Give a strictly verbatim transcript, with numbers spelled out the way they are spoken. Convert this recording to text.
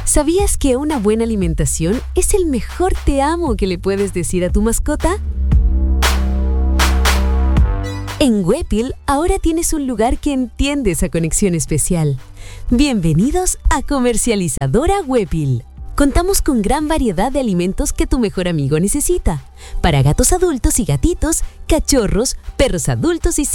¿Sabías que una buena alimentación es el mejor te amo que le puedes decir a tu mascota? En Wepil ahora tienes un lugar que entiende esa conexión especial. Bienvenidos a Comercializadora Wepil. Contamos con gran variedad de alimentos que tu mejor amigo necesita. Para gatos adultos y gatitos, cachorros, perros adultos y